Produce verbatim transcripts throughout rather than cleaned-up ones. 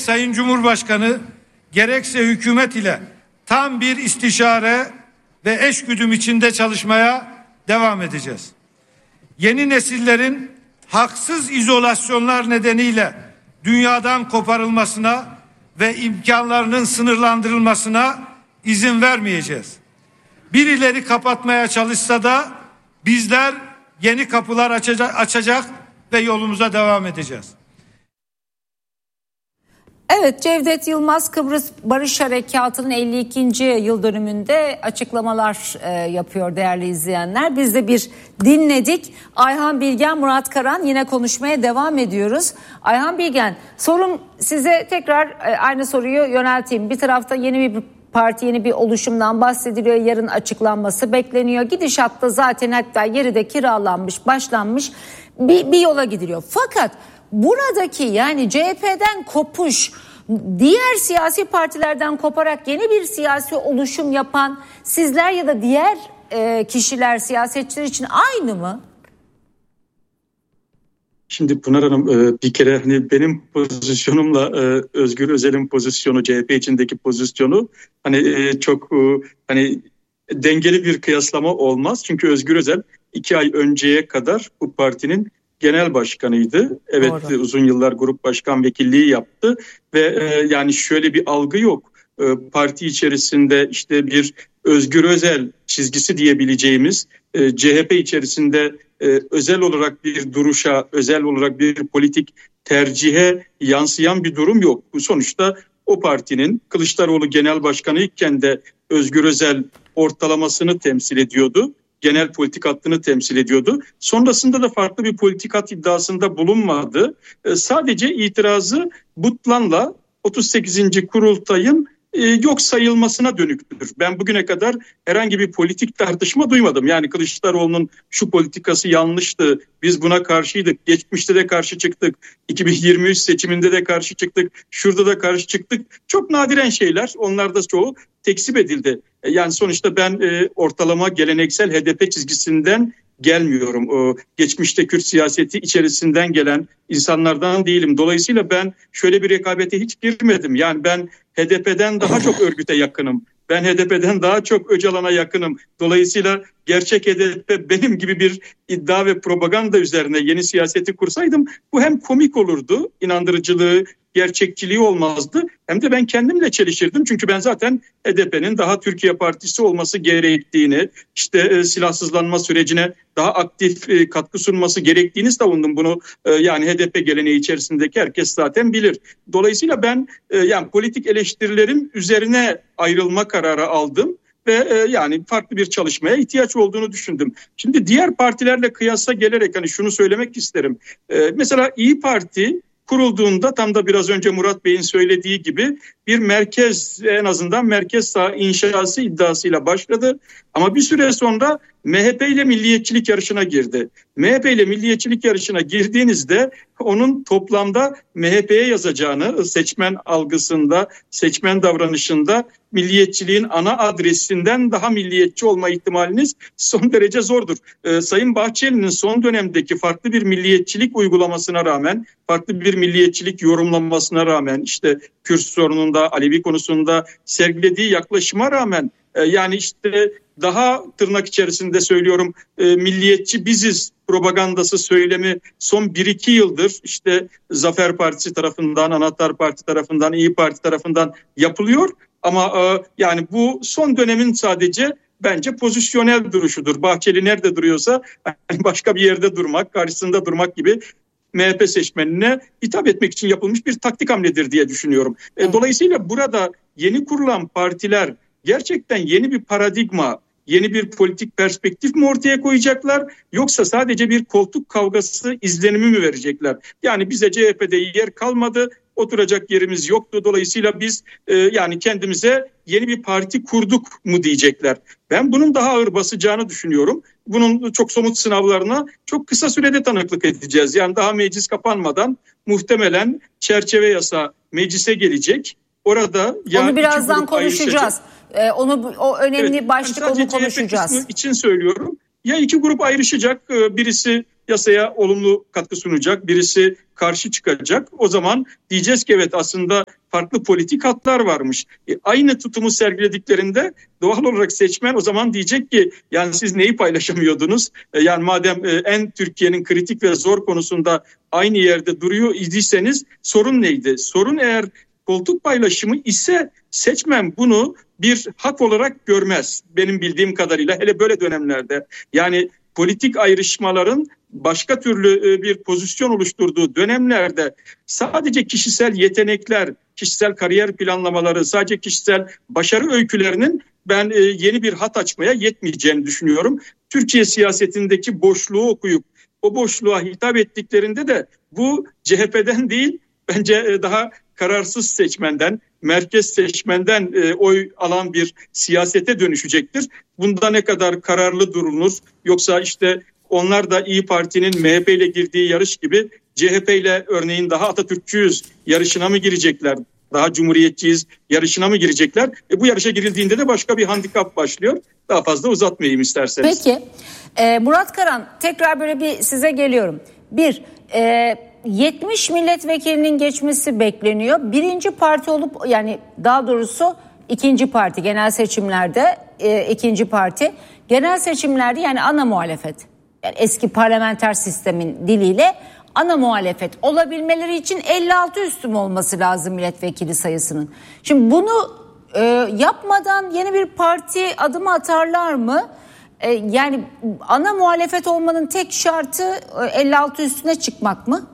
Sayın Cumhurbaşkanı gerekse hükümet ile tam bir istişare ve eşgüdüm içinde çalışmaya devam edeceğiz. Yeni nesillerin haksız izolasyonlar nedeniyle dünyadan koparılmasına ve imkanlarının sınırlandırılmasına izin vermeyeceğiz. Birileri kapatmaya çalışsa da bizler yeni kapılar açacak, açacak ve yolumuza devam edeceğiz. Evet, Cevdet Yılmaz Kıbrıs Barış Harekatı'nın elli ikinci yıl dönümünde açıklamalar e, yapıyor değerli izleyenler. Biz de bir dinledik. Ayhan Bilgen, Murat Karan yine konuşmaya devam ediyoruz. Ayhan Bilgen, sorum size tekrar e, aynı soruyu yönelteyim. Bir tarafta yeni bir parti, yeni bir oluşumdan bahsediliyor. Yarın açıklanması bekleniyor. Gidişatta zaten hatta yeri de kiralanmış, başlanmış bir, bir yola gidiliyor. Fakat buradaki yani C H P'den kopuş, diğer siyasi partilerden koparak yeni bir siyasi oluşum yapan sizler ya da diğer e, kişiler, siyasetçiler için aynı mı? Şimdi Pınar Hanım, bir kere hani benim pozisyonumla Özgür Özel'in pozisyonu, C H P içindeki pozisyonu hani çok hani dengeli bir kıyaslama olmaz. Çünkü Özgür Özel iki ay önceye kadar bu partinin genel başkanıydı. Evet, doğru. Uzun yıllar grup başkan vekilliği yaptı ve yani şöyle bir algı yok. Parti içerisinde işte bir Özgür Özel çizgisi diyebileceğimiz C H P içerisinde özel olarak bir duruşa, özel olarak bir politik tercihe yansıyan bir durum yok. Bu sonuçta o partinin Kılıçdaroğlu genel başkanı iken de Özgür Özel ortalamasını temsil ediyordu. Genel politik hattını temsil ediyordu. Sonrasında da farklı bir politik hat iddiasında bulunmadı. Sadece itirazı Butlan'la otuz sekizinci kurultayın yok sayılmasına dönüktür. Ben bugüne kadar herhangi bir politik tartışma duymadım. Yani Kılıçdaroğlu'nun şu politikası yanlıştı, biz buna karşıydık, geçmişte de karşı çıktık, iki bin yirmi üç seçiminde de karşı çıktık, şurada da karşı çıktık. Çok nadiren şeyler, onlar da çoğu tekzip edildi. Yani sonuçta ben e, ortalama geleneksel H D P çizgisinden gelmiyorum. O geçmişte Kürt siyaseti içerisinden gelen insanlardan değilim. Dolayısıyla ben şöyle bir rekabete hiç girmedim. Yani ben H D P'den daha çok örgüte yakınım. Ben H D P'den daha çok Öcalan'a yakınım. Dolayısıyla gerçek H D P benim gibi bir iddia ve propaganda üzerine yeni siyaseti kursaydım bu hem komik olurdu, inandırıcılığı, gerçekçiliği olmazdı. Hem de ben kendimle çelişirdim. Çünkü ben zaten H D P'nin daha Türkiye Partisi olması gerektiğini, işte e, silahsızlanma sürecine daha aktif e, katkı sunması gerektiğini savundum. Bunu e, yani H D P geleneği içerisindeki herkes zaten bilir. Dolayısıyla ben e, yani politik eleştirilerim üzerine ayrılma kararı aldım. Ve e, yani farklı bir çalışmaya ihtiyaç olduğunu düşündüm. Şimdi diğer partilerle kıyasa gelerek hani şunu söylemek isterim. E, mesela İYİ Parti kurulduğunda tam da biraz önce Murat Bey'in söylediği gibi bir merkez, en azından merkez sağ inşası iddiasıyla başladı. Ama bir süre sonra M H P ile milliyetçilik yarışına girdi. M H P ile milliyetçilik yarışına girdiğinizde onun toplamda M H P'ye yazacağını, seçmen algısında, seçmen davranışında milliyetçiliğin ana adresinden daha milliyetçi olma ihtimaliniz son derece zordur. Ee, Sayın Bahçeli'nin son dönemdeki farklı bir milliyetçilik uygulamasına rağmen, farklı bir milliyetçilik yorumlamasına rağmen, işte Kürt sorununda, Alevi konusunda sergilediği yaklaşıma rağmen e, yani işte daha tırnak içerisinde söylüyorum e, milliyetçi biziz propagandası söylemi son bir iki yıldır işte Zafer Partisi tarafından, Anahtar Parti tarafından, İYİ Parti tarafından yapılıyor. Ama e, yani bu son dönemin sadece bence pozisyonel duruşudur. Bahçeli nerede duruyorsa yani başka bir yerde durmak, karşısında durmak gibi M H P seçmenine hitap etmek için yapılmış bir taktik hamledir diye düşünüyorum. E, dolayısıyla burada yeni kurulan partiler gerçekten yeni bir paradigma, yeni bir politik perspektif mi ortaya koyacaklar, yoksa sadece bir koltuk kavgası izlenimi mi verecekler? Yani bize C H P'de yer kalmadı, oturacak yerimiz yoktu. Dolayısıyla biz e, yani kendimize yeni bir parti kurduk mu diyecekler. Ben bunun daha ağır basacağını düşünüyorum. Bunun çok somut sınavlarına çok kısa sürede tanıklık edeceğiz. Yani daha meclis kapanmadan muhtemelen çerçeve yasa meclise gelecek. Orada yani onu birazdan konuşacağız. Ee, onu o önemli evet, başlık onu konuşacağız. C H P için söylüyorum. Ya iki grup ayrışacak, birisi yasaya olumlu katkı sunacak, birisi karşı çıkacak. O zaman diyeceğiz ki evet, aslında farklı politik hatlar varmış. E, aynı tutumu sergilediklerinde doğal olarak seçmen o zaman diyecek ki yani siz neyi paylaşamıyordunuz? E, yani madem e, en Türkiye'nin kritik ve zor konusunda aynı yerde duruyor idiyseniz sorun neydi? Sorun eğer koltuk paylaşımı ise seçmen bunu bir hak olarak görmez benim bildiğim kadarıyla, hele böyle dönemlerde. Yani politik ayrışmaların başka türlü bir pozisyon oluşturduğu dönemlerde sadece kişisel yetenekler, kişisel kariyer planlamaları, sadece kişisel başarı öykülerinin ben yeni bir hat açmaya yetmeyeceğini düşünüyorum. Türkiye siyasetindeki boşluğu okuyup o boşluğa hitap ettiklerinde de bu C H P'den değil, bence daha kararsız seçmenden, merkez seçmenden e, oy alan bir siyasete dönüşecektir. Bunda ne kadar kararlı durulur, yoksa işte onlar da İYİ Parti'nin M H P ile girdiği yarış gibi C H P ile örneğin daha Atatürkçüyüz yarışına mı girecekler? Daha cumhuriyetçiyiz yarışına mı girecekler? E, bu yarışa girildiğinde de başka bir handikap başlıyor. Daha fazla uzatmayayım isterseniz. Peki e, Murat Karan, tekrar böyle bir size geliyorum. Bir, e, yetmiş milletvekilinin geçmesi bekleniyor. Birinci parti olup, yani daha doğrusu ikinci parti genel seçimlerde, e, ikinci parti genel seçimlerde, yani ana muhalefet. Yani eski parlamenter sistemin diliyle ana muhalefet olabilmeleri için elli altı üstüm olması lazım milletvekili sayısının. Şimdi bunu e, yapmadan yeni bir parti adımı atarlar mı? E, yani ana muhalefet olmanın tek şartı e, elli altı üstüne çıkmak mı?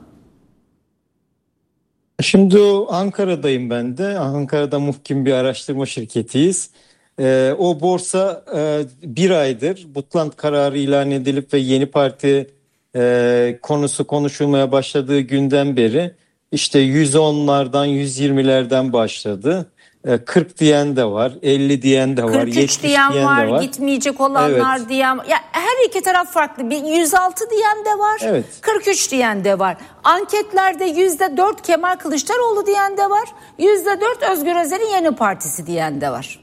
Şimdi Ankara'dayım ben de. Ankara'da muhkim bir araştırma şirketiyiz. Ee, o borsa e, bir aydır Butland kararı ilan edilip ve yeni parti e, konusu konuşulmaya başladığı günden beri işte yüz onlardan yüz yirmilerden başladı. E, kırk diyen de var, elli diyen de var, kırk üç yetmiş diyen diyen var, de var. gitmeyecek olanlar Evet. diyen. Ya her iki taraf farklı. Bir yüz altı diyen de var, Evet. kırk üç diyen de var. Anketlerde yüzde dört Kemal Kılıçdaroğlu diyen de var, yüzde dört Özgür Özel'in Yeni Partisi diyen de var.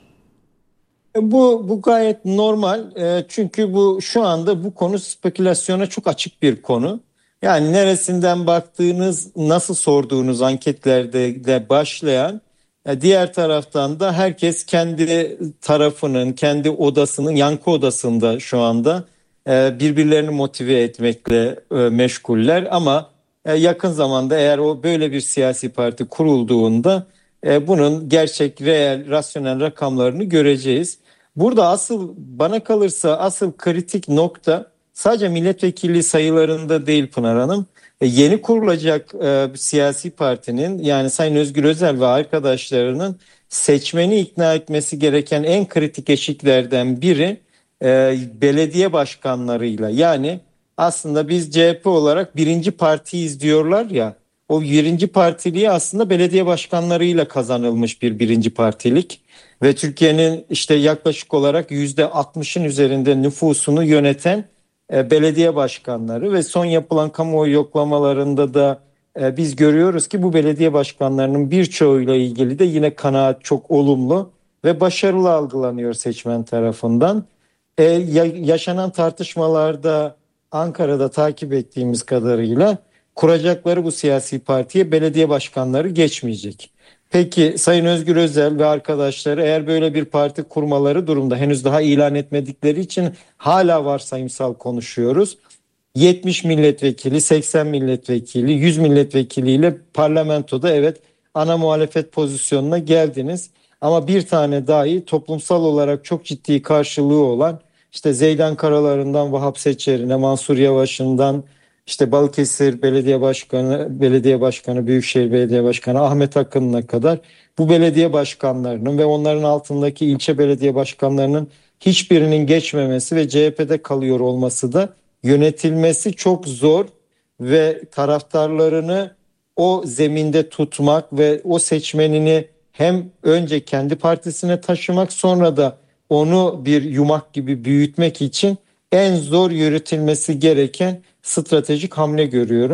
Bu bu gayet normal. E, çünkü bu şu anda bu konu spekülasyona çok açık bir konu. Yani neresinden baktığınız, nasıl sorduğunuz anketlerde de başlayan, e, diğer taraftan da herkes kendi tarafının, kendi odasının, yankı odasında şu anda e, birbirlerini motive etmekle e, meşguller. Ama e, yakın zamanda eğer o böyle bir siyasi parti kurulduğunda e, bunun gerçek, reel, rasyonel rakamlarını göreceğiz. Burada asıl, bana kalırsa asıl kritik nokta sadece milletvekili sayılarında değil Pınar Hanım. E, yeni kurulacak e, siyasi partinin, yani Sayın Özgür Özel ve arkadaşlarının seçmeni ikna etmesi gereken en kritik eşiklerden biri e, belediye başkanlarıyla. Yani aslında biz C H P olarak birinci partiyiz diyorlar ya, o birinci partiliği aslında belediye başkanlarıyla kazanılmış bir birinci partilik. Ve Türkiye'nin işte yaklaşık olarak yüzde altmışın üzerinde nüfusunu yöneten e, belediye başkanları ve son yapılan kamuoyu yoklamalarında da e, biz görüyoruz ki bu belediye başkanlarının birçoğuyla ilgili de yine kanaat çok olumlu ve başarılı algılanıyor seçmen tarafından. E, ya, yaşanan tartışmalarda Ankara'da takip ettiğimiz kadarıyla kuracakları bu siyasi partiye belediye başkanları geçmeyecek. Peki Sayın Özgür Özel ve arkadaşları eğer böyle bir parti kurmaları durumda, henüz daha ilan etmedikleri için hala varsayımsal konuşuyoruz. yetmiş milletvekili, seksen milletvekili, yüz milletvekiliyle parlamentoda evet ana muhalefet pozisyonuna geldiniz. Ama bir tane dahi toplumsal olarak çok ciddi karşılığı olan, işte Zeydan Karalar'ından Vahap Seçer'ine, Mansur Yavaş'ından İşte Balıkesir Belediye Başkanı, Belediye Başkanı, Büyükşehir Belediye Başkanı Ahmet Akın'ına kadar bu belediye başkanlarının ve onların altındaki ilçe belediye başkanlarının hiçbirinin geçmemesi ve C H P'de kalıyor olması da yönetilmesi çok zor ve taraftarlarını o zeminde tutmak ve o seçmenini hem önce kendi partisine taşımak, sonra da onu bir yumak gibi büyütmek için en zor yürütülmesi gereken stratejik hamle görüyorum.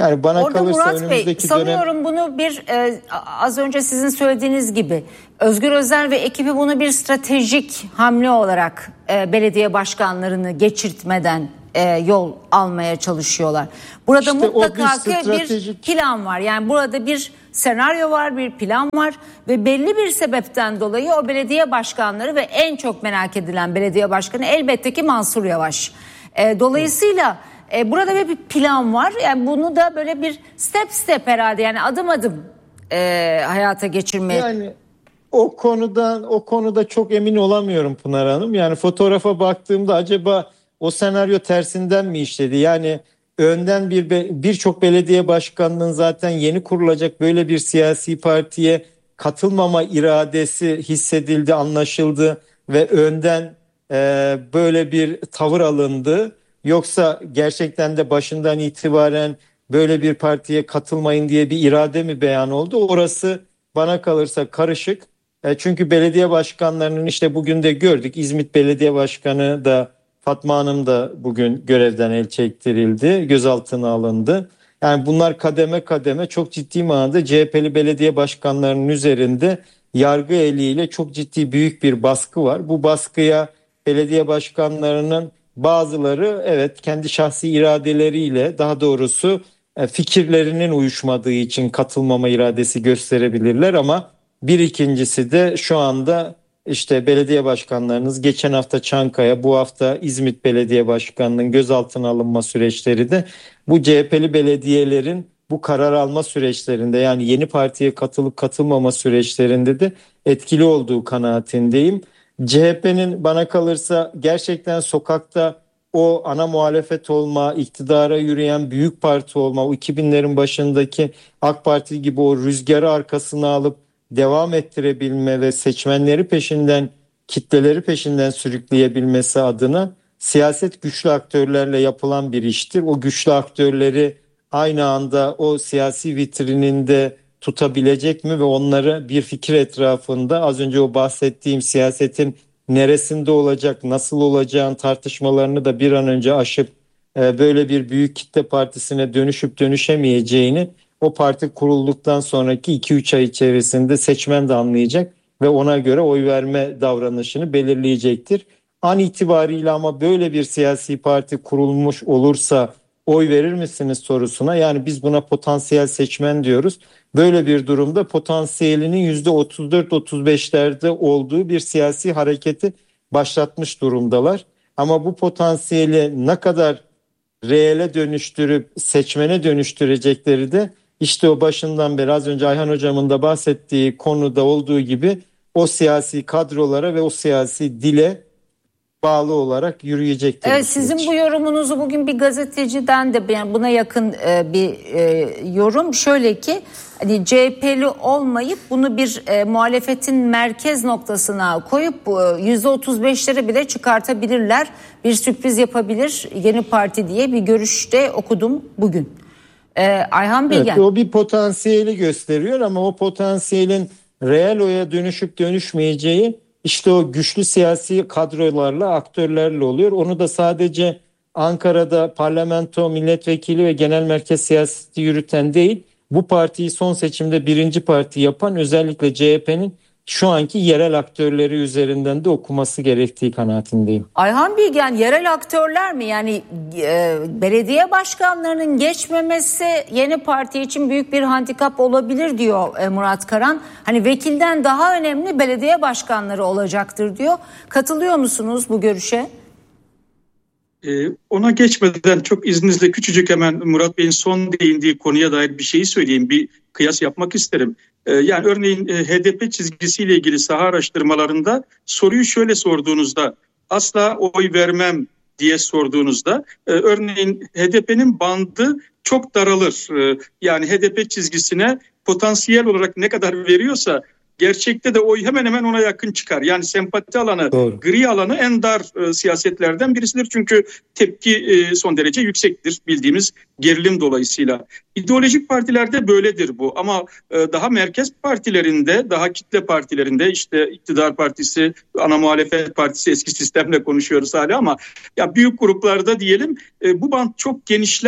Yani bana Orada kalırsa Murat Bey önümüzdeki sanıyorum dönem... bunu bir e, az önce sizin söylediğiniz gibi Özgür Özel ve ekibi bunu bir stratejik hamle olarak e, belediye başkanlarını geçirtmeden e, yol almaya çalışıyorlar. Burada İşte mutlaka bir ki stratejik... bir plan var. Yani burada bir senaryo var, bir plan var ve belli bir sebepten dolayı o belediye başkanları ve en çok merak edilen belediye başkanı elbette ki Mansur Yavaş. E, dolayısıyla e, burada bir plan var. Yani bunu da böyle bir step step herhalde, yani adım adım e, hayata geçirmeye. Yani o konudan o konuda çok emin olamıyorum Pınar Hanım. Yani fotoğrafa baktığımda acaba o senaryo tersinden mi işledi? Yani önden bir birçok belediye başkanının zaten yeni kurulacak böyle bir siyasi partiye katılmama iradesi hissedildi, anlaşıldı ve önden e, böyle bir tavır alındı. Yoksa gerçekten de başından itibaren böyle bir partiye katılmayın diye bir irade mi beyan oldu? Orası bana kalırsa karışık. E, çünkü belediye başkanlarının işte bugün de gördük. İzmit Belediye Başkanı da Fatma Hanım da bugün görevden el çektirildi, gözaltına alındı. Yani bunlar kademe kademe çok ciddi manada C H P'li belediye başkanlarının üzerinde yargı eliyle çok ciddi büyük bir baskı var. Bu baskıya belediye başkanlarının bazıları evet kendi şahsi iradeleriyle, daha doğrusu fikirlerinin uyuşmadığı için katılmama iradesi gösterebilirler ama bir ikincisi de şu anda işte belediye başkanlarınız geçen hafta Çankaya, bu hafta İzmit Belediye Başkanı'nın gözaltına alınma süreçleri de bu C H P'li belediyelerin bu karar alma süreçlerinde, yani yeni partiye katılıp katılmama süreçlerinde de etkili olduğu kanaatindeyim. C H P'nin bana kalırsa gerçekten sokakta o ana muhalefet olma, iktidara yürüyen büyük parti olma, o iki binlerin başındaki AK Parti gibi o rüzgarı arkasına alıp devam ettirebilme ve seçmenleri peşinden, kitleleri peşinden sürükleyebilmesi adına siyaset güçlü aktörlerle yapılan bir iştir. O güçlü aktörleri aynı anda o siyasi vitrininde tutabilecek mi ve onları bir fikir etrafında, az önce o bahsettiğim siyasetin neresinde olacak, nasıl olacağın tartışmalarını da bir an önce aşıp böyle bir büyük kitle partisine dönüşüp dönüşemeyeceğini o parti kurulduktan sonraki iki üç ay içerisinde seçmen de anlayacak ve ona göre oy verme davranışını belirleyecektir. An itibariyle ama böyle bir siyasi parti kurulmuş olursa oy verir misiniz sorusuna, yani biz buna potansiyel seçmen diyoruz. Böyle bir durumda potansiyelinin yüzde otuz dört otuz beşlerde olduğu bir siyasi hareketi başlatmış durumdalar. Ama bu potansiyeli ne kadar reele dönüştürüp seçmene dönüştürecekleri de işte o başından beri az önce Ayhan Hocam'ın da bahsettiği konuda olduğu gibi o siyasi kadrolara ve o siyasi dile bağlı olarak yürüyecektir. Evet, sizin bu yorumunuzu bugün bir gazeteciden de, yani buna yakın bir yorum şöyle ki, hani C H P'li olmayıp bunu bir e, muhalefetin merkez noktasına koyup yüzde otuz beşlere bile çıkartabilirler. Bir sürpriz yapabilir yeni parti diye bir görüşte okudum bugün. E, Ayhan Bilgen. Evet, o bir potansiyeli gösteriyor ama o potansiyelin reel oya dönüşüp dönüşmeyeceği işte o güçlü siyasi kadrolarla, aktörlerle oluyor. Onu da sadece Ankara'da parlamento, milletvekili ve genel merkez siyaseti yürüten değil, bu partiyi son seçimde birinci parti yapan özellikle C H P'nin şu anki yerel aktörleri üzerinden de okuması gerektiği kanaatindeyim. Ayhan Bilgen, yerel aktörler mi? Yani e, belediye başkanlarının geçmemesi yeni parti için büyük bir handikap olabilir diyor e, Murat Karan. Hani vekilden daha önemli belediye başkanları olacaktır diyor. Katılıyor musunuz bu görüşe? Ee, ona geçmeden çok izninizle küçücük hemen Murat Bey'in son değindiği konuya dair bir şeyi söyleyeyim. Bir kıyas yapmak isterim. Ee, yani örneğin e, H D P çizgisiyle ilgili saha araştırmalarında soruyu şöyle sorduğunuzda, asla oy vermem diye sorduğunuzda e, örneğin H D P'nin bandı çok daralır. E, yani H D P çizgisine potansiyel olarak ne kadar veriyorsa gerçekte de oy hemen hemen ona yakın çıkar. Yani sempati alanı, Doğru. gri alanı en dar e, siyasetlerden birisidir. Çünkü tepki e, son derece yüksektir bildiğimiz gerilim dolayısıyla. İdeolojik partilerde böyledir bu ama e, daha merkez partilerinde, daha kitle partilerinde, işte iktidar partisi, ana muhalefet partisi, eski sistemle konuşuyoruz hala ama ya büyük gruplarda diyelim e, bu band çok genişler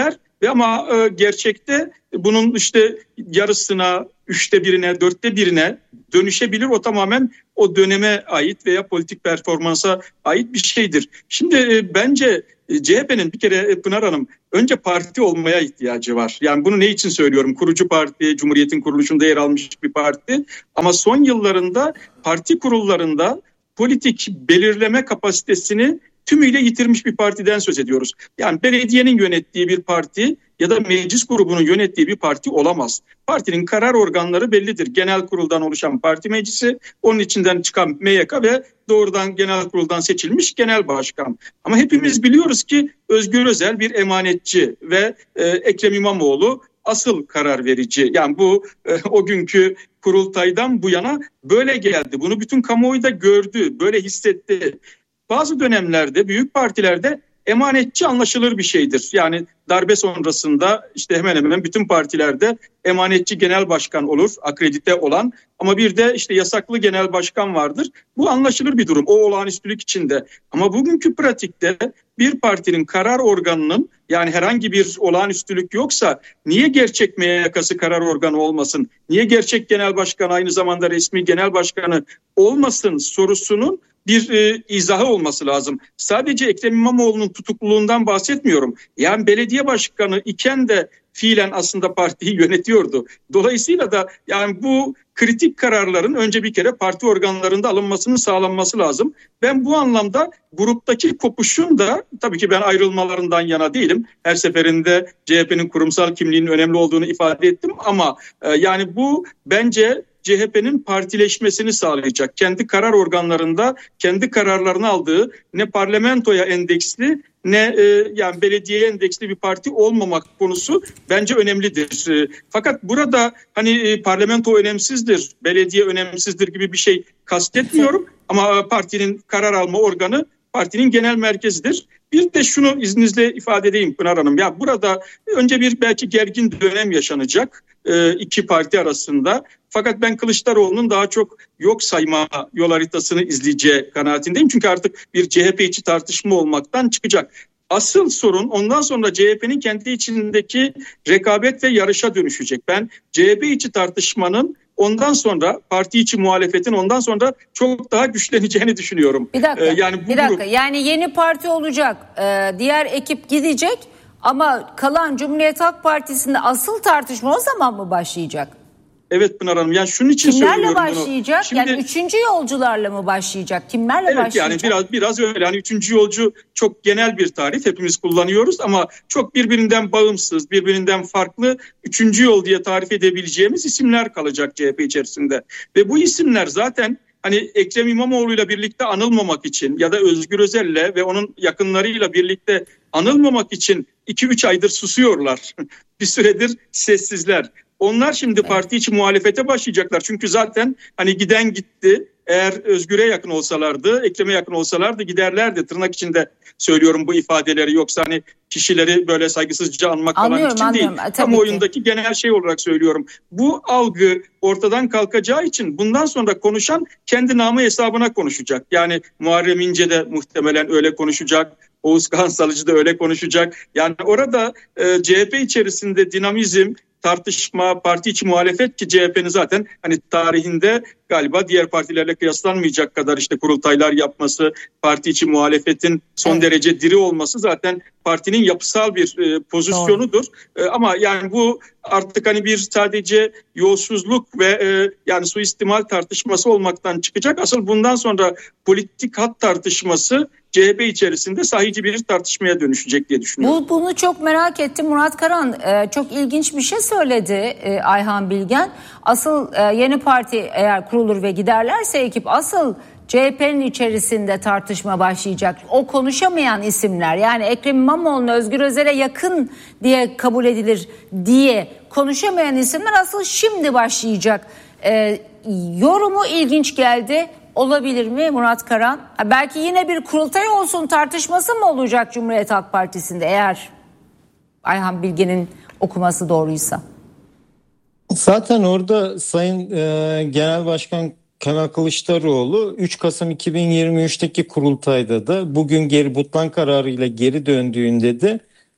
Ve ama e, gerçekte bunun işte yarısına, üçte birine, dörtte birine dönüşebilir. O tamamen o döneme ait veya politik performansa ait bir şeydir. Şimdi e, bence e, C H P'nin bir kere e, Pınar Hanım önce parti olmaya ihtiyacı var. Yani bunu ne için söylüyorum? Kurucu parti, Cumhuriyet'in kuruluşunda yer almış bir parti. Ama son yıllarında parti kurullarında politik belirleme kapasitesini tümüyle yitirmiş bir partiden söz ediyoruz. Yani belediyenin yönettiği bir parti ya da meclis grubunun yönettiği bir parti olamaz. Partinin karar organları bellidir. Genel kuruldan oluşan parti meclisi, onun içinden çıkan M Y K ve doğrudan genel kuruldan seçilmiş genel başkan. Ama hepimiz biliyoruz ki Özgür Özel bir emanetçi ve e, Ekrem İmamoğlu asıl karar verici. Yani bu e, o günkü kurultaydan bu yana böyle geldi. Bunu bütün kamuoyu da gördü, böyle hissetti. Bazı dönemlerde büyük partilerde emanetçi anlaşılır bir şeydir. Yani darbe sonrasında işte hemen hemen bütün partilerde emanetçi genel başkan olur, akredite olan, ama bir de işte yasaklı genel başkan vardır. Bu anlaşılır bir durum, o olağanüstülük içinde. Ama bugünkü pratikte bir partinin karar organının, yani herhangi bir olağanüstülük yoksa niye gerçek M Y K'sı karar organı olmasın? Niye gerçek genel başkan aynı zamanda resmi genel başkanı olmasın sorusunun bir e, izahı olması lazım. Sadece Ekrem İmamoğlu'nun tutukluluğundan bahsetmiyorum. Yani belediye başkanı iken de fiilen aslında partiyi yönetiyordu. Dolayısıyla da yani bu kritik kararların önce bir kere parti organlarında alınmasının sağlanması lazım. Ben bu anlamda gruptaki kopuşun da, tabii ki ben ayrılmalarından yana değilim. Her seferinde C H P'nin kurumsal kimliğinin önemli olduğunu ifade ettim ama e, yani bu bence C H P'nin partileşmesini sağlayacak. Kendi karar organlarında kendi kararlarını aldığı, ne parlamentoya endeksli ne e, yani belediyeye endeksli bir parti olmamak konusu bence önemlidir. E, fakat burada hani e, parlamento önemsizdir, belediye önemsizdir gibi bir şey kastetmiyorum. Ama partinin karar alma organı partinin genel merkezidir. Bir de şunu izninizle ifade edeyim Pınar Hanım. Ya burada önce bir belki gergin dönem yaşanacak e, iki parti arasında. Fakat ben Kılıçdaroğlu'nun daha çok yok sayma yol haritasını izleyeceği kanaatindeyim. Çünkü artık bir C H P içi tartışma olmaktan çıkacak. Asıl sorun ondan sonra C H P'nin kendi içindeki rekabet ve yarışa dönüşecek. Ben C H P içi tartışmanın ondan sonra parti içi muhalefetin ondan sonra çok daha güçleneceğini düşünüyorum. Bir dakika. Ee, yani bu bir dakika. grup... Yani yeni parti olacak. Ee, diğer ekip gidecek ama kalan Cumhuriyet Halk Partisi'nde asıl tartışma o zaman mı başlayacak? Evet Pınar Hanım. Yani şunun için Kimlerle söylüyorum başlayacak? bunu. Şimdi, yani üçüncü yolcularla mı başlayacak? Kimlerle evet, başlayacak? Evet yani biraz biraz öyle. Yani üçüncü yolcu çok genel bir tarif. Hepimiz kullanıyoruz ama çok birbirinden bağımsız, birbirinden farklı üçüncü yol diye tarif edebileceğimiz isimler kalacak C H P içerisinde. Ve bu isimler zaten hani Ekrem İmamoğlu'yla birlikte anılmamak için ya da Özgür Özel'le ve onun yakınlarıyla birlikte anılmamak için iki üç aydır susuyorlar. Bir süredir sessizler. Onlar şimdi parti içi muhalefete başlayacaklar. Çünkü zaten hani giden gitti. Eğer Özgür'e yakın olsalardı, Ekrem'e yakın olsalardı giderlerdi. Tırnak içinde söylüyorum bu ifadeleri. Yoksa hani kişileri böyle saygısızca anmak anlıyorum, falan için anlıyorum. değil. Tabii Kamuoyundaki genel şey olarak söylüyorum. Bu algı ortadan kalkacağı için bundan sonra konuşan kendi namı hesabına konuşacak. Yani Muharrem İnce de muhtemelen öyle konuşacak. Oğuz Kağan Salıcı da öyle konuşacak. Yani orada e, C H P içerisinde dinamizm, tartışma, parti içi muhalefet ki C H P'nin zaten hani tarihinde galiba diğer partilerle kıyaslanmayacak kadar işte kurultaylar yapması, parti içi muhalefetin son evet. derece diri olması zaten partinin yapısal bir e, pozisyonudur. E, ama yani bu artık hani bir sadece yolsuzluk ve e, yani suistimal tartışması olmaktan çıkacak. Asıl bundan sonra politik hat tartışması C H P içerisinde sahici bir tartışmaya dönüşecek diye düşünüyorum. Bu, bunu çok merak ettim. Murat Karan e, çok ilginç bir şey söyledi e, Ayhan Bilgen. Asıl e, yeni parti eğer kurulur ve giderlerse ekip asıl C H P'nin içerisinde tartışma başlayacak. O konuşamayan isimler yani Ekrem İmamoğlu'na Özgür Özel'e yakın diye kabul edilir diye konuşamayan isimler asıl şimdi başlayacak. E, yorumu ilginç geldi. Olabilir mi Murat Karan? Ha, belki yine bir kurultay olsun tartışması mı olacak Cumhuriyet Halk Partisi'nde eğer Ayhan Bilgen'in okuması doğruysa? Zaten orada Sayın e, Genel Başkan Kemal Kılıçdaroğlu üç Kasım iki bin yirmi üçteki kurultayda da bugün geri butlan kararıyla geri döndüğünde de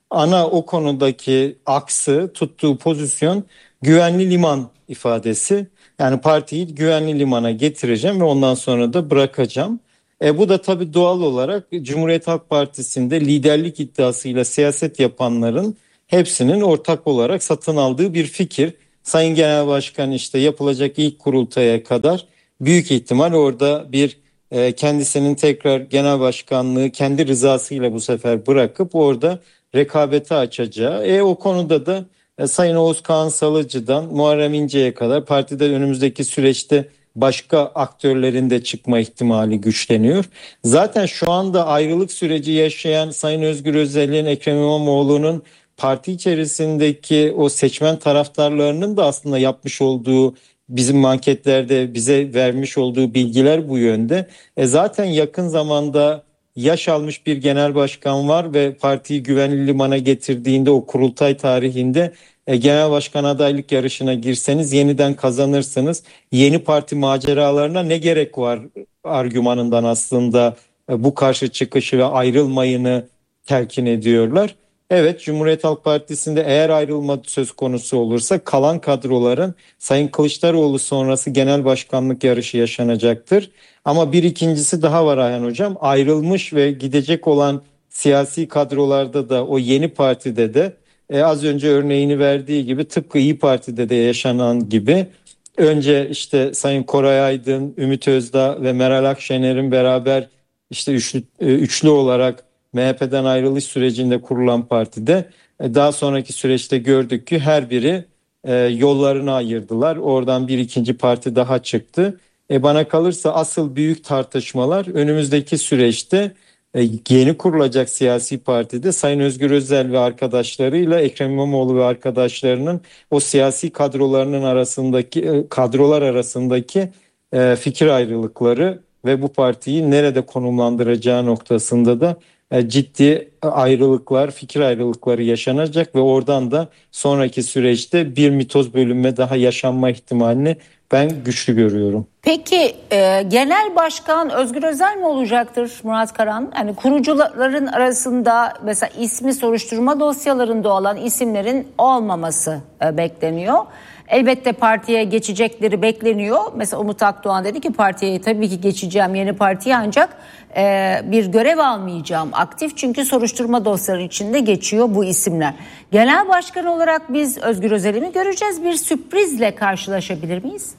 ana o konudaki aksı, tuttuğu pozisyon güvenli liman ifadesi. Yani partiyi güvenli limana getireceğim ve ondan sonra da bırakacağım. E bu da tabii doğal olarak Cumhuriyet Halk Partisi'nde liderlik iddiasıyla siyaset yapanların hepsinin ortak olarak satın aldığı bir fikir. Sayın Genel Başkan işte yapılacak ilk kurultaya kadar büyük ihtimal orada bir e, kendisinin tekrar genel başkanlığı kendi rızasıyla bu sefer bırakıp orada rekabeti açacağı. E o konuda da e, Sayın Oğuz Kağan Salıcı'dan Muharrem İnce'ye kadar partide önümüzdeki süreçte başka aktörlerin de çıkma ihtimali güçleniyor. Zaten şu anda ayrılık süreci yaşayan Sayın Özgür Özel'in, Ekrem İmamoğlu'nun parti içerisindeki o seçmen taraftarlarının da aslında yapmış olduğu, bizim anketlerde bize vermiş olduğu bilgiler bu yönde. E zaten yakın zamanda yaş almış bir genel başkan var ve partiyi güvenli limana getirdiğinde o kurultay tarihinde e, genel başkan adaylık yarışına girseniz yeniden kazanırsınız. Yeni parti maceralarına ne gerek var argümanından aslında e, bu karşı çıkışı ve ayrılmayını telkin ediyorlar. Evet, Cumhuriyet Halk Partisi'nde eğer ayrılma söz konusu olursa kalan kadroların Sayın Kılıçdaroğlu sonrası genel başkanlık yarışı yaşanacaktır. Ama bir ikincisi daha var Ayhan Hocam. Ayrılmış ve gidecek olan siyasi kadrolarda da o yeni partide de e, az önce örneğini verdiği gibi tıpkı İYİ Parti'de de yaşanan gibi önce işte Sayın Koray Aydın, Ümit Özdağ ve Meral Akşener'in beraber işte üçlü, üçlü olarak M H P'den ayrılış sürecinde kurulan partide daha sonraki süreçte gördük ki her biri e, yollarını ayırdılar. Oradan bir ikinci parti daha çıktı. E bana kalırsa asıl büyük tartışmalar önümüzdeki süreçte e, yeni kurulacak siyasi partide Sayın Özgür Özel ve arkadaşlarıyla Ekrem İmamoğlu ve arkadaşlarının o siyasi kadrolarının arasındaki e, kadrolar arasındaki e, fikir ayrılıkları ve bu partiyi nerede konumlandıracağı noktasında da ciddi ayrılıklar, fikir ayrılıkları yaşanacak ve oradan da sonraki süreçte bir mitoz bölünme daha yaşanma ihtimalini ben güçlü görüyorum. Peki e, genel başkan Özgür Özel mi olacaktır Murat Karan? Yani kurucuların arasında mesela ismi soruşturma dosyalarında olan isimlerin olmaması e, bekleniyor. Elbette partiye geçecekleri bekleniyor. Mesela Umut Akdoğan dedi ki partiye tabii ki geçeceğim yeni partiye ancak e, bir görev almayacağım aktif. Çünkü soruşturma dosyaları içinde geçiyor bu isimler. Genel başkan olarak biz Özgür Özel'i mi göreceğiz? Bir sürprizle karşılaşabilir miyiz?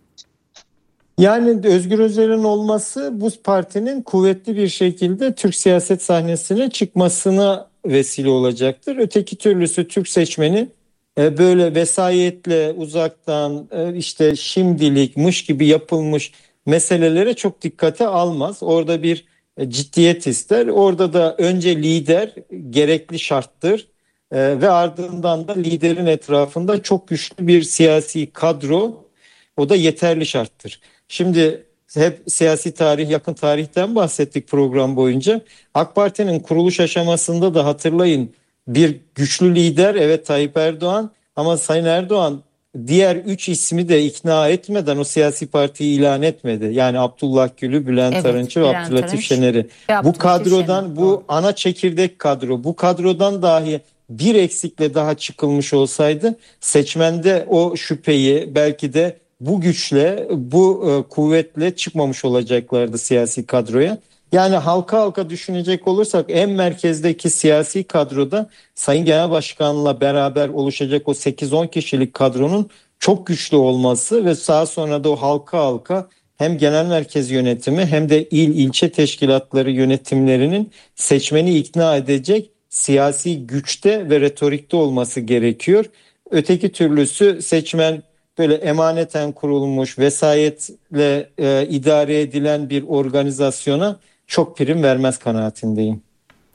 Yani Özgür Özel'in olması bu partinin kuvvetli bir şekilde Türk siyaset sahnesine çıkmasına vesile olacaktır. Öteki türlüsü Türk seçmeni böyle vesayetle uzaktan işte şimdilik mış gibi yapılmış meselelere çok dikkate almaz. Orada bir ciddiyet ister. Orada da önce lider gerekli şarttır ve ardından da liderin etrafında çok güçlü bir siyasi kadro, o da yeterli şarttır. Şimdi hep siyasi tarih, yakın tarihten bahsettik program boyunca. AK Parti'nin kuruluş aşamasında da hatırlayın, bir güçlü lider, evet Tayyip Erdoğan, ama Sayın Erdoğan diğer üç ismi de ikna etmeden o siyasi partiyi ilan etmedi. Yani Abdullah Gül'ü, Bülent evet, Arınç'ı ve Abdülatif Şener'i. Bu kadrodan Şener, bu doğru. Ana çekirdek kadro, bu kadrodan dahi bir eksikle daha çıkılmış olsaydı seçmende o şüpheyi belki de bu güçle, bu e, kuvvetle çıkmamış olacaklardı siyasi kadroya. Yani halka halka düşünecek olursak en merkezdeki siyasi kadroda Sayın Genel Başkan'la beraber oluşacak o sekiz on kişilik kadronun çok güçlü olması ve daha sonra da o halka halka hem genel merkez yönetimi hem de il ilçe teşkilatları yönetimlerinin seçmeni ikna edecek siyasi güçte ve retorikte olması gerekiyor. Öteki türlüsü seçmen böyle emaneten kurulmuş, vesayetle e, idare edilen bir organizasyona çok prim vermez kanaatindeyim.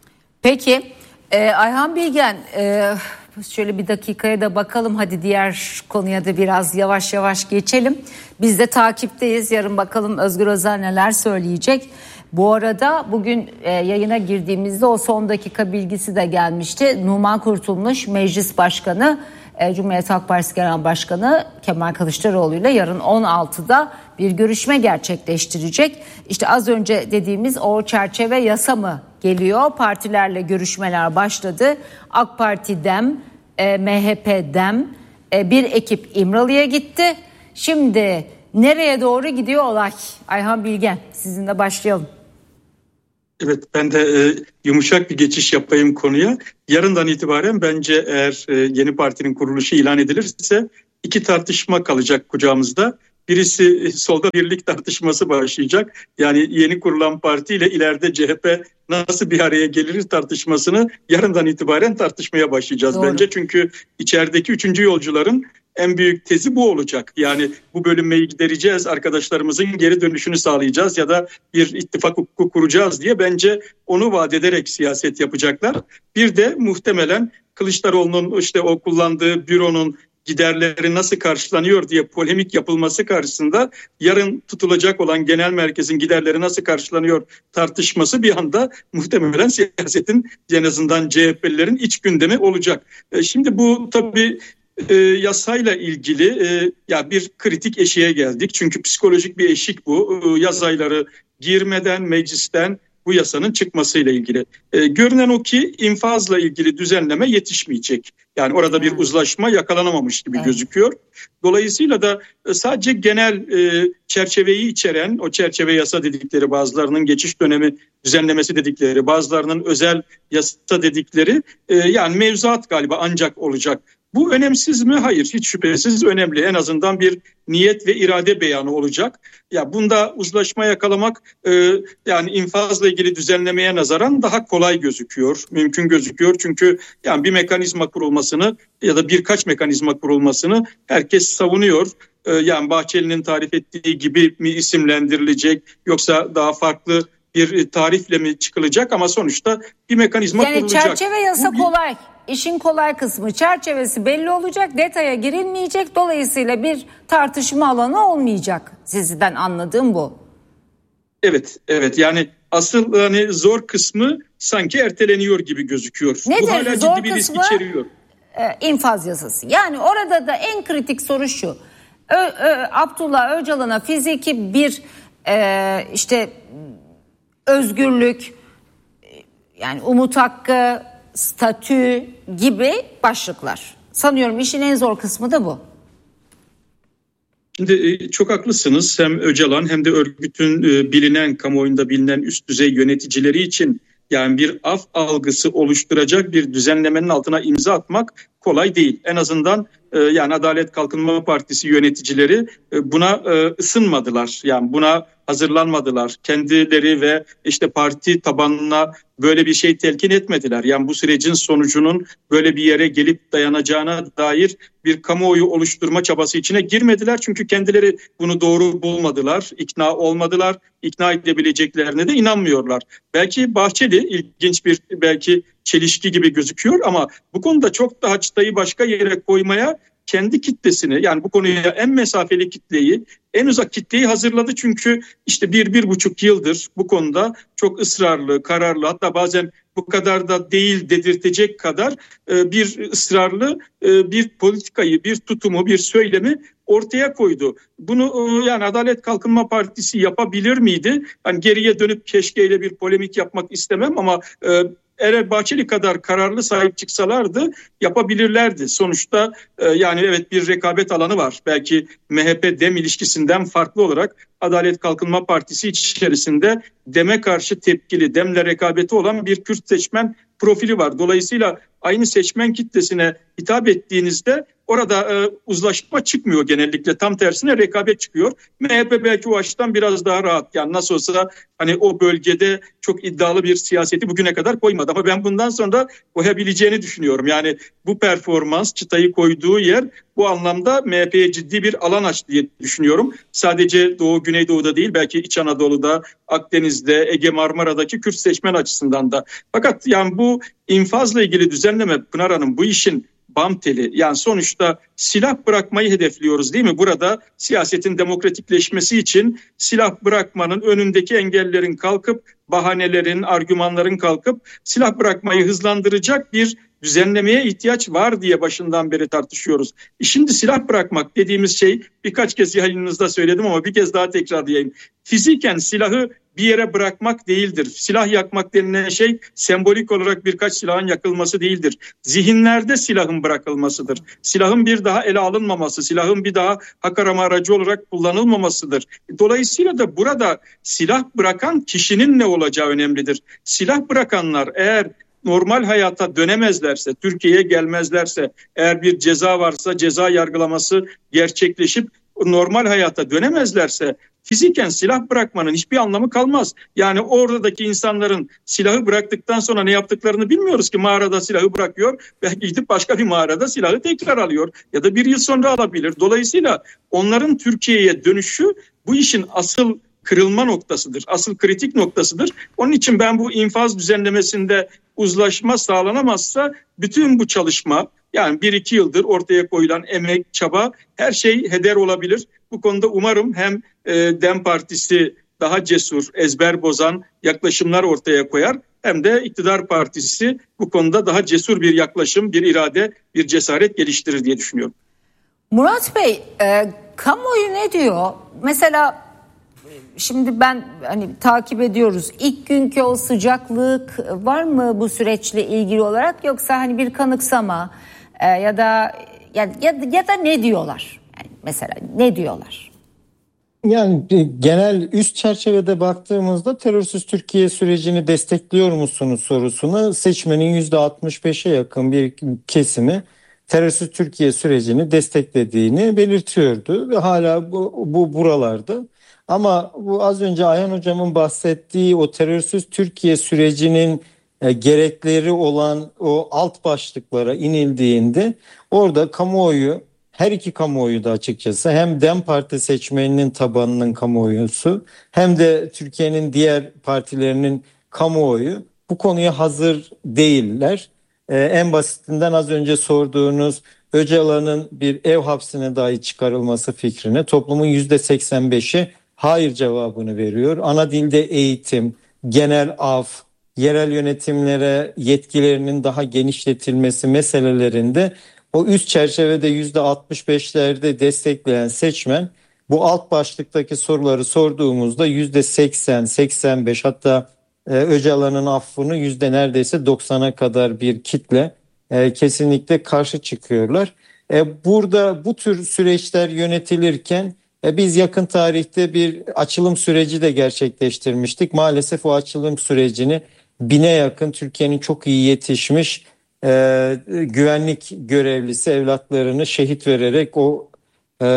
Peki e, Ayhan Bilgen, e, şöyle bir dakikaya da bakalım, hadi diğer konuya da biraz yavaş yavaş geçelim. Biz de takipteyiz, yarın bakalım Özgür Özel neler söyleyecek. Bu arada bugün e, yayına girdiğimizde o son dakika bilgisi de gelmişti. Numan Kurtulmuş Meclis Başkanı, e, Cumhuriyet Halk Partisi Genel Başkanı Kemal Kılıçdaroğlu ile yarın on altıda bir görüşme gerçekleştirecek. İşte az önce dediğimiz o çerçeve yasa mı geliyor. Partilerle görüşmeler başladı. AK Parti Dem, e, M H P Dem, e, bir ekip İmralı'ya gitti. Şimdi nereye doğru gidiyor olay? Ayhan Bilgen, sizinle başlayalım. Evet, ben de e, yumuşak bir geçiş yapayım konuya. Yarından itibaren bence eğer e, yeni partinin kuruluşu ilan edilirse iki tartışma kalacak kucağımızda. Birisi solda birlik tartışması başlayacak. Yani yeni kurulan parti ile ileride C H P nasıl bir araya gelir tartışmasını yarından itibaren tartışmaya başlayacağız. Doğru. Bence. Çünkü içerideki üçüncü yolcuların en büyük tezi bu olacak. Yani bu bölünmeyi gidereceğiz, arkadaşlarımızın geri dönüşünü sağlayacağız ya da bir ittifak hukuku kuracağız diye bence onu vaat ederek siyaset yapacaklar. Bir de muhtemelen Kılıçdaroğlu'nun işte o kullandığı büronun giderleri nasıl karşılanıyor diye polemik yapılması karşısında yarın tutulacak olan genel merkezin giderleri nasıl karşılanıyor tartışması bir anda muhtemelen siyasetin en azından C H P'lilerin iç gündemi olacak. Şimdi bu tabii e, yasayla ilgili e, ya bir kritik eşiğe geldik. Çünkü psikolojik bir eşik bu. E, yaz ayları girmeden meclisten bu yasanın çıkmasıyla ilgili. E, görünen o ki infazla ilgili düzenleme yetişmeyecek. Yani orada bir uzlaşma yakalanamamış gibi evet. gözüküyor. Dolayısıyla da sadece genel e, çerçeveyi içeren, o çerçeve yasa dedikleri, bazılarının geçiş dönemi düzenlemesi dedikleri, bazılarının özel yasa dedikleri e, yani mevzuat galiba ancak olacak. Bu önemsiz mi? Hayır, hiç şüphesiz önemli. En azından bir niyet ve irade beyanı olacak. Ya bunda uzlaşma yakalamak e, yani infazla ilgili düzenlemeye nazaran daha kolay gözüküyor, mümkün gözüküyor. Çünkü yani bir mekanizma kurulmasını ya da birkaç mekanizma kurulmasını herkes savunuyor. E, yani Bahçeli'nin tarif ettiği gibi mi isimlendirilecek yoksa daha farklı bir tarifle mi çıkılacak ama sonuçta bir mekanizma yani kurulacak. Yani çerçeve yasa Bu, kolay. İşin kolay kısmı, çerçevesi belli olacak, detaya girilmeyecek. Dolayısıyla bir tartışma alanı olmayacak. Sizden anladığım bu. Evet, evet. Yani asıl hani zor kısmı sanki erteleniyor gibi gözüküyor. Nedir? Bu hala zor ciddi bir risk kısmı, içeriyor. E, infaz yasası. Yani orada da en kritik soru şu. Ö, Ö, Abdullah Öcalan'a fiziki bir e, işte özgürlük, yani umut hakkı, statü gibi başlıklar. Sanıyorum işin en zor kısmı da bu. Şimdi çok haklısınız. Hem Öcalan hem de örgütün bilinen, kamuoyunda bilinen üst düzey yöneticileri için yani bir af algısı oluşturacak bir düzenlemenin altına imza atmak kolay değil. En azından yani Adalet Kalkınma Partisi yöneticileri buna ısınmadılar. Yani buna hazırlanmadılar. Kendileri ve işte parti tabanına böyle bir şey telkin etmediler. Yani bu sürecin sonucunun böyle bir yere gelip dayanacağına dair bir kamuoyu oluşturma çabası içine girmediler. Çünkü kendileri bunu doğru bulmadılar, ikna olmadılar, ikna edebileceklerine de inanmıyorlar. Belki Bahçeli ilginç bir belki çelişki gibi gözüküyor ama bu konuda çok daha çıtayı başka yere koymaya kendi kitlesini, yani bu konuya en mesafeli kitleyi, en uzak kitleyi hazırladı. Çünkü işte bir, bir buçuk yıldır bu konuda çok ısrarlı, kararlı, hatta bazen bu kadar da değil dedirtecek kadar bir ısrarlı bir politikayı, bir tutumu, bir söylemi ortaya koydu. Bunu yani Adalet Kalkınma Partisi yapabilir miydi? Hani geriye dönüp keşkeyle bir polemik yapmak istemem ama eğer Bahçeli kadar kararlı sahip çıksalardı yapabilirlerdi. Sonuçta e, yani evet bir rekabet alanı var. Belki M H P-Dem ilişkisinden farklı olarak Adalet Kalkınma Partisi içerisinde Dem'e karşı tepkili, Dem'le rekabeti olan bir Kürt seçmen profili var. Dolayısıyla aynı seçmen kitlesine hitap ettiğinizde orada e, uzlaşma çıkmıyor genellikle. Tam tersine rekabet çıkıyor. M H P belki o açıdan biraz daha rahat. Yani nasıl olsa hani o bölgede çok iddialı bir siyaseti bugüne kadar koymadı. Ama ben bundan sonra koyabileceğini düşünüyorum. Yani bu performans, çıtayı koyduğu yer bu anlamda M H P'ye ciddi bir alan açtı diye düşünüyorum. Sadece Doğu, Güneydoğu'da değil, belki İç Anadolu'da, Akdeniz'de, Ege Marmara'daki Kürt seçmen açısından da. Fakat yani bu infazla ilgili düzenleme, Pınar Hanım, bu işin bam teli. Yani sonuçta silah bırakmayı hedefliyoruz değil mi? Burada siyasetin demokratikleşmesi için silah bırakmanın önündeki engellerin kalkıp, bahanelerin, argümanların kalkıp silah bırakmayı hızlandıracak bir düzenlemeye ihtiyaç var diye başından beri tartışıyoruz. E şimdi silah bırakmak dediğimiz şey, birkaç kez yayınınızda söyledim ama bir kez daha tekrarlayayım. Fiziken silahı bir yere bırakmak değildir. Silah yakmak denilen şey sembolik olarak birkaç silahın yakılması değildir. Zihinlerde silahın bırakılmasıdır. Silahın bir daha ele alınmaması, silahın bir daha hak arama aracı olarak kullanılmamasıdır. Dolayısıyla da burada silah bırakan kişinin ne olacağı önemlidir. Silah bırakanlar eğer normal hayata dönemezlerse, Türkiye'ye gelmezlerse, eğer bir ceza varsa ceza yargılaması gerçekleşip normal hayata dönemezlerse fiziken silah bırakmanın hiçbir anlamı kalmaz. Yani oradaki insanların silahı bıraktıktan sonra ne yaptıklarını bilmiyoruz ki. Mağarada silahı bırakıyor, belki gidip başka bir mağarada silahı tekrar alıyor ya da bir yıl sonra alabilir. Dolayısıyla onların Türkiye'ye dönüşü bu işin asıl kırılma noktasıdır, asıl kritik noktasıdır. Onun için ben bu infaz düzenlemesinde uzlaşma sağlanamazsa bütün bu çalışma, yani bir iki yıldır ortaya koyulan emek, çaba, her şey heder olabilir. Bu konuda umarım hem e, DEM Partisi daha cesur, ezber bozan yaklaşımlar ortaya koyar, hem de iktidar partisi bu konuda daha cesur bir yaklaşım, bir irade, bir cesaret geliştirir diye düşünüyorum. Murat Bey, e, kamuoyu ne diyor? Mesela şimdi ben hani takip ediyoruz. İlk günkü o sıcaklık var mı bu süreçle ilgili olarak, yoksa hani bir kanıksama e, ya da ya, ya, ya da ne diyorlar? Yani mesela ne diyorlar? Yani genel üst çerçevede baktığımızda terörsüz Türkiye sürecini destekliyor musunuz sorusuna seçmenin yüzde altmış beşe yakın bir kesimi terörsüz Türkiye sürecini desteklediğini belirtiyordu ve hala bu, bu buralarda. Ama bu az önce Ayhan Hocam'ın bahsettiği o terörsüz Türkiye sürecinin e, gerekleri olan o alt başlıklara inildiğinde orada kamuoyu, her iki kamuoyu da açıkçası, hem DEM Parti seçmeninin tabanının kamuoyusu hem de Türkiye'nin diğer partilerinin kamuoyu bu konuya hazır değiller. Ee, en basitinden az önce sorduğunuz Öcalan'ın bir ev hapsine dahi çıkarılması fikrine toplumun yüzde seksen beşi hayır cevabını veriyor. Ana dilde eğitim, genel af, yerel yönetimlere yetkilerinin daha genişletilmesi meselelerinde o üst çerçevede yüzde altmış beşlerde destekleyen seçmen, bu alt başlıktaki soruları sorduğumuzda yüzde seksen, seksen beş, hatta e, Öcalan'ın affını yüzde neredeyse doksana kadar bir kitle e, kesinlikle karşı çıkıyorlar. E, burada bu tür süreçler yönetilirken e, biz yakın tarihte bir açılım süreci de gerçekleştirmiştik. Maalesef o açılım sürecini bine yakın Türkiye'nin çok iyi yetişmiş e, güvenlik görevlisi evlatlarını şehit vererek o e,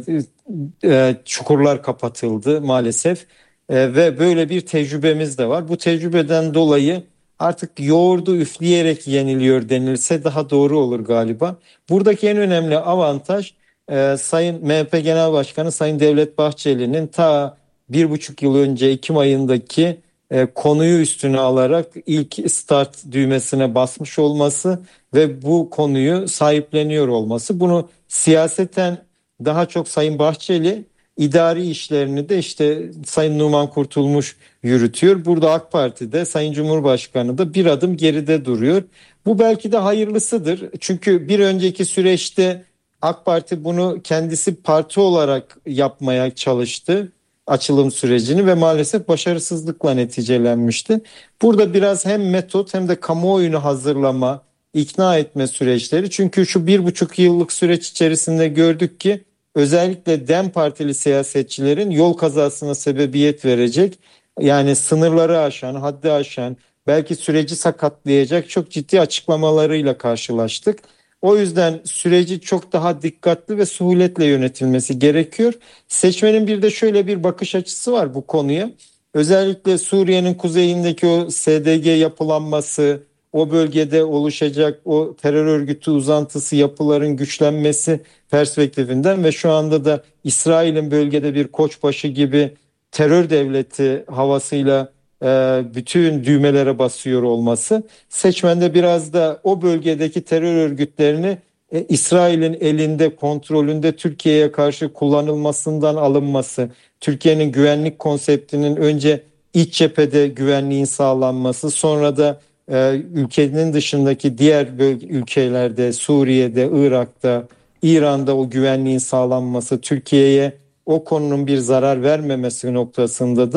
e, çukurlar kapatıldı maalesef. E, ve böyle bir tecrübemiz de var. Bu tecrübeden dolayı artık yoğurdu üfleyerek yeniliyor denilse daha doğru olur galiba. Buradaki en önemli avantaj e, Sayın M H P Genel Başkanı Sayın Devlet Bahçeli'nin ta bir buçuk yıl önce Ekim ayındaki e, konuyu üstüne alarak ilk start düğmesine basmış olması ve bu konuyu sahipleniyor olması. Bunu siyaseten daha çok Sayın Bahçeli, idari işlerini de işte Sayın Numan Kurtulmuş yürütüyor. Burada AK Parti'de Sayın Cumhurbaşkanı da bir adım geride duruyor. Bu belki de hayırlısıdır. Çünkü bir önceki süreçte AK Parti bunu kendisi parti olarak yapmaya çalıştı, açılım sürecini, ve maalesef başarısızlıkla neticelenmişti. Burada biraz hem metot hem de kamuoyunu hazırlama, ikna etme süreçleri. Çünkü şu bir buçuk yıllık süreç içerisinde gördük ki özellikle DEM Partili siyasetçilerin yol kazasına sebebiyet verecek, yani sınırları aşan, haddi aşan, belki süreci sakatlayacak çok ciddi açıklamalarıyla karşılaştık. O yüzden süreci çok daha dikkatli ve suhuletle yönetilmesi gerekiyor. Seçmenin bir de şöyle bir bakış açısı var bu konuya. Özellikle Suriye'nin kuzeyindeki o S D G yapılanması, o bölgede oluşacak o terör örgütü uzantısı yapıların güçlenmesi perspektifinden ve şu anda da İsrail'in bölgede bir koçbaşı gibi terör devleti havasıyla e, bütün düğmelere basıyor olması, seçmende biraz da o bölgedeki terör örgütlerini e, İsrail'in elinde, kontrolünde Türkiye'ye karşı kullanılmasından alınması, Türkiye'nin güvenlik konseptinin önce iç cephede güvenliğin sağlanması, sonra da e, ülkenin dışındaki diğer bölge, ülkelerde, Suriye'de, Irak'ta, İran'da o güvenliğin sağlanması, Türkiye'ye o konunun bir zarar vermemesi noktasında da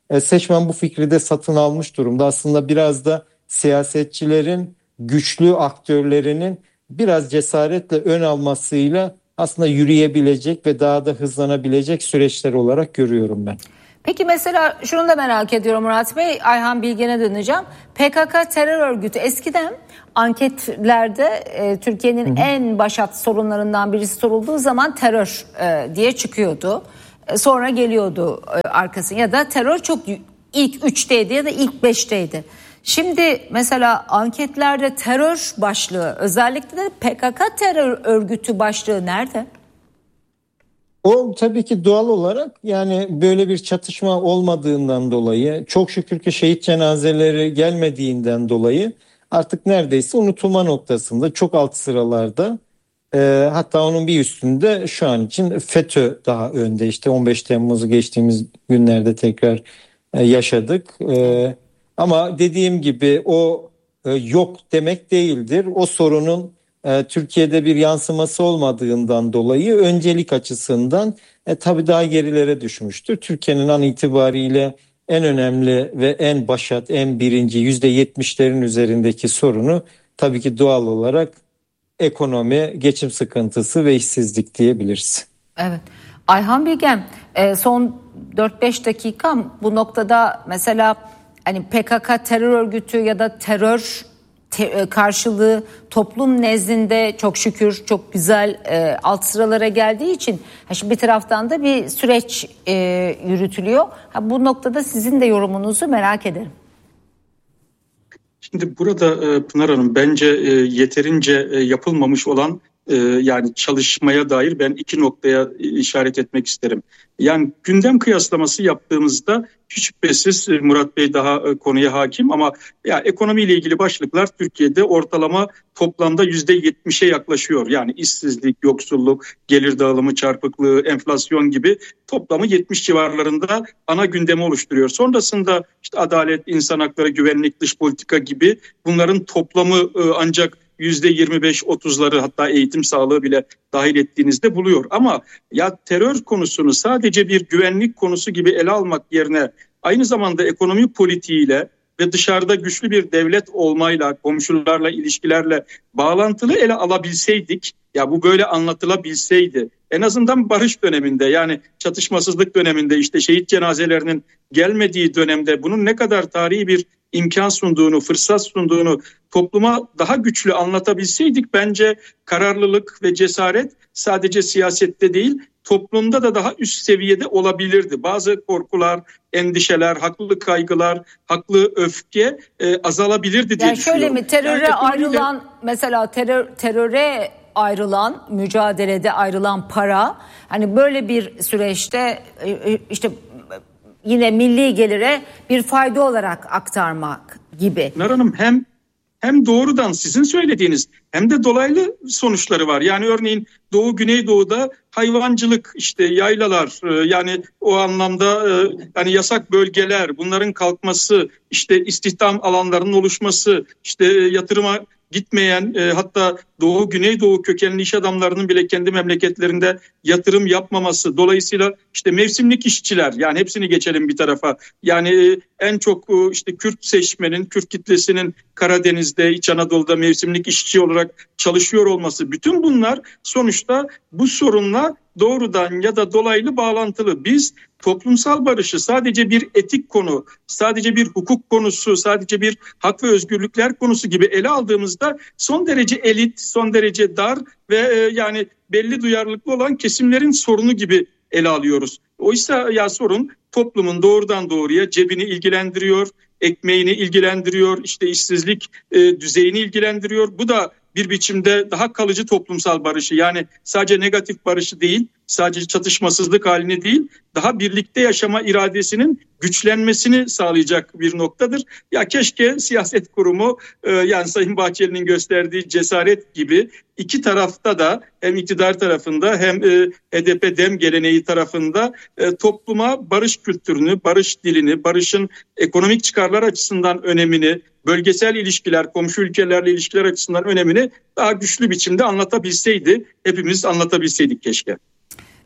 E, seçmen bu fikri de satın almış durumda. Aslında biraz da siyasetçilerin, güçlü aktörlerinin biraz cesaretle ön almasıyla aslında yürüyebilecek ve daha da hızlanabilecek süreçler olarak görüyorum ben. Peki mesela şunu da merak ediyorum Murat Bey, Ayhan Bilgen'e döneceğim. P K K terör örgütü eskiden anketlerde e, Türkiye'nin hı hı. en başat sorunlarından birisi sorulduğu zaman terör e, diye çıkıyordu. E, sonra geliyordu e, arkasına ya da terör çok ilk üçteydi ya da ilk beşteydi. Şimdi mesela anketlerde terör başlığı, özellikle de P K K terör örgütü başlığı nerede? O tabii ki doğal olarak, yani böyle bir çatışma olmadığından dolayı, çok şükür ki şehit cenazeleri gelmediğinden dolayı artık neredeyse unutulma noktasında, çok alt sıralarda. E, hatta onun bir üstünde şu an için FETÖ daha önde. İşte on beş Temmuz'u geçtiğimiz günlerde tekrar e, yaşadık. E, ama dediğim gibi o e, yok demek değildir. O sorunun e, Türkiye'de bir yansıması olmadığından dolayı öncelik açısından e, tabii daha gerilere düşmüştür. Türkiye'nin an itibariyle en önemli ve en başat, en birinci yüzde yetmişlerin üzerindeki sorunu tabii ki doğal olarak ekonomi, geçim sıkıntısı ve işsizlik diyebiliriz. Evet. Ayhan Bilgen, son dört beş dakikam bu noktada mesela hani P K K terör örgütü ya da terör te- karşılığı toplum nezdinde çok şükür çok güzel e, alt sıralara geldiği için ha şimdi bir taraftan da bir süreç e, yürütülüyor. Ha, bu noktada sizin de yorumunuzu merak ederim. Şimdi burada Pınar Hanım, bence yeterince yapılmamış olan yani çalışmaya dair ben iki noktaya işaret etmek isterim. Yani gündem kıyaslaması yaptığımızda hiç şüphesiz Murat Bey daha konuya hakim ama ya ekonomiyle ilgili başlıklar Türkiye'de ortalama toplamda yüzde yetmişe yaklaşıyor. Yani işsizlik, yoksulluk, gelir dağılımı çarpıklığı, enflasyon gibi toplamı yetmiş civarlarında ana gündemi oluşturuyor. Sonrasında işte adalet, insan hakları, güvenlik, dış politika gibi bunların toplamı ancak yüzde yirmi beş otuzları, hatta eğitim sağlığı bile dahil ettiğinizde buluyor. Ama ya terör konusunu sadece bir güvenlik konusu gibi ele almak yerine aynı zamanda ekonomi politiğiyle ve dışarıda güçlü bir devlet olmayla, komşularla, ilişkilerle bağlantılı ele alabilseydik, ya bu böyle anlatılabilseydi, en azından barış döneminde, yani çatışmasızlık döneminde, işte şehit cenazelerinin gelmediği dönemde bunun ne kadar tarihi bir imkan sunduğunu, fırsat sunduğunu topluma daha güçlü anlatabilseydik, bence kararlılık ve cesaret sadece siyasette değil, toplumda da daha üst seviyede olabilirdi. Bazı korkular, endişeler, haklı kaygılar, haklı öfke e, azalabilirdi diye yani düşünüyorum. Şöyle mi, teröre yani ayrılan ekonomiyle... mesela terör teröre ayrılan, mücadelede ayrılan para, hani böyle bir süreçte işte yine milli gelire bir fayda olarak aktarmak gibi. Pınar Hanım, hem hem doğrudan sizin söylediğiniz hem de dolaylı sonuçları var. Yani örneğin Doğu Güneydoğu'da hayvancılık, işte yaylalar, yani o anlamda yani yasak bölgeler, bunların kalkması, işte istihdam alanlarının oluşması, işte yatırıma gitmeyen, e, hatta Doğu Güneydoğu kökenli iş adamlarının bile kendi memleketlerinde yatırım yapmaması, dolayısıyla işte mevsimlik işçiler, yani hepsini geçelim bir tarafa, yani e, en çok e, işte Kürt seçmenin, Kürt kitlesinin Karadeniz'de, İç Anadolu'da mevsimlik işçi olarak çalışıyor olması, bütün bunlar sonuçta bu sorunla doğrudan ya da dolaylı bağlantılı. Biz toplumsal barışı sadece bir etik konu, sadece bir hukuk konusu, sadece bir hak ve özgürlükler konusu gibi ele aldığımızda son derece elit, son derece dar ve e, yani belli duyarlılıklı olan kesimlerin sorunu gibi ele alıyoruz. Oysa ya sorun toplumun doğrudan doğruya cebini ilgilendiriyor, ekmeğini ilgilendiriyor, işte işsizlik e, düzeyini ilgilendiriyor. Bu da bir biçimde daha kalıcı toplumsal barışı, yani sadece negatif barışı değil, sadece çatışmasızlık halini değil, daha birlikte yaşama iradesinin güçlenmesini sağlayacak bir noktadır. Ya keşke siyaset kurumu e, yani Sayın Bahçeli'nin gösterdiği cesaret gibi iki tarafta da, hem iktidar tarafında hem e, H D P DEM geleneği tarafında e, topluma barış kültürünü, barış dilini, barışın ekonomik çıkarlar açısından önemini, bölgesel ilişkiler, komşu ülkelerle ilişkiler açısından önemini daha güçlü biçimde anlatabilseydi, hepimiz anlatabilseydik keşke.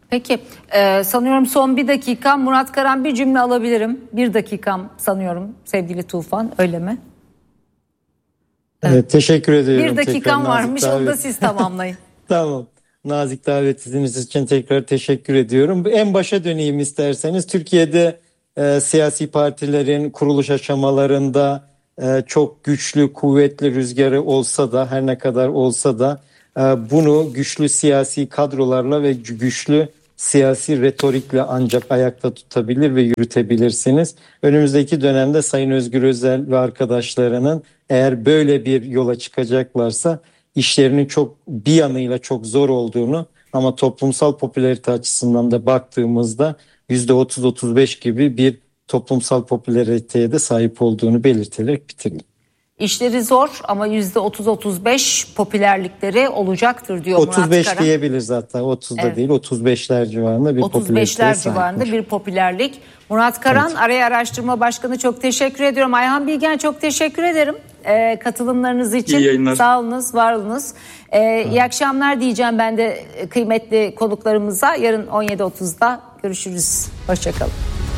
Peki e, sanıyorum son bir dakika Murat Karan bir cümle alabilirim. Bir dakikam sanıyorum sevgili Tufan, öyle mi? Evet. Evet, teşekkür ediyorum. Bir dakikam tekrar varmış davet. Onu da siz tamamlayın. Tamam. Nazik davetiniz için tekrar teşekkür ediyorum. En başa döneyim isterseniz. Türkiye'de e, siyasi partilerin kuruluş aşamalarında e, çok güçlü, kuvvetli rüzgarı olsa da, her ne kadar olsa da e, bunu güçlü siyasi kadrolarla ve güçlü siyasi retorikle ancak ayakta tutabilir ve yürütebilirsiniz. Önümüzdeki dönemde Sayın Özgür Özel ve arkadaşlarının eğer böyle bir yola çıkacaklarsa işlerinin çok bir yanıyla çok zor olduğunu ama toplumsal popülarite açısından da baktığımızda yüzde otuz otuz beş gibi bir toplumsal popülariteye de sahip olduğunu belirterek bitireyim. İşleri zor ama yüzde otuz otuz beş popülerlikleri olacaktır diyor Murat Karan. otuz beş diyebiliriz hatta otuzda evet. değil otuz beşler civarında bir popülariteye sahip. civarında bir popülerlik. Murat Karan, evet. Araya Araştırma Başkanı, çok teşekkür ediyorum. Ayhan Bilgen, çok teşekkür ederim ee, katılımlarınız için. İyi yayınlar. Sağ olunuz, var olunuz. Ee, iyi akşamlar diyeceğim ben de kıymetli konuklarımıza. Yarın on yedi otuzda görüşürüz. Hoşçakalın.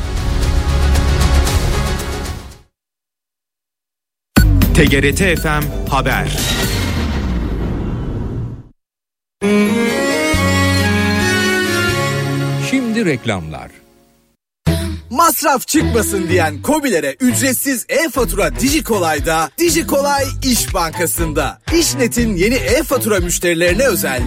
T G R T F M Haber. Şimdi reklamlar. Masraf çıkmasın diyen KOBİ'lere ücretsiz e-fatura Dijikolay'da, Dijikolay İş Bankası'nda. İşnet'in yeni e-fatura müşterilerine özel